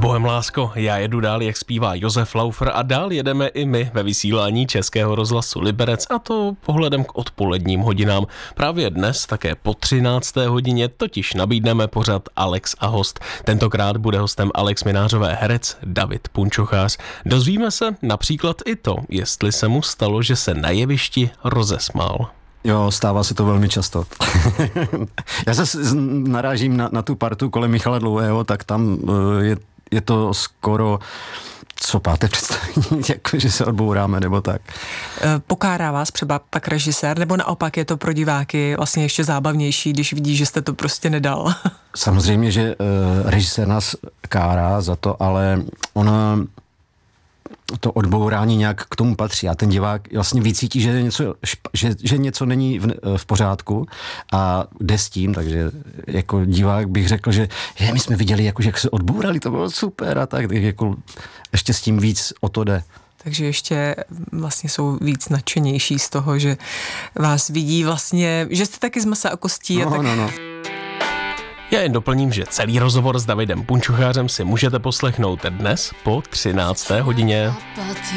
Bohem lásko, já jedu dál, jak zpívá Josef Laufer a dál jedeme i my ve vysílání Českého rozhlasu Liberec, a to pohledem k odpoledním hodinám. Právě dnes, také po 13. hodině, totiž nabídneme pořad Alex a host. Tentokrát bude hostem Alex Minářové herec David Punčochář. Dozvíme se například i to, jestli se mu stalo, že se na jevišti rozesmál. Jo, stává se to velmi často. Já se narážím na tu partu kolem Michala Dlouhého, tak tam je to skoro co páté představení, jako že se odbouráme, nebo tak. Pokárá vás třeba pak režisér, nebo naopak je to pro diváky vlastně ještě zábavnější, když vidí, že jste to prostě nedal? Samozřejmě, že režisér nás kárá za to, ale ona to odbourání nějak k tomu patří a ten divák vlastně vycítí, že něco není v pořádku a jde s tím, takže jako divák bych řekl, že my jsme viděli, jako, že jak se odbourali, to bylo super a tak jako ještě s tím víc o to jde. Takže ještě vlastně jsou víc nadšenější z toho, že vás vidí vlastně, že jste taky z masa a kostí. No. Já jen doplním, že celý rozhovor s Davidem Punčochářem si můžete poslechnout dnes po 13. hodině.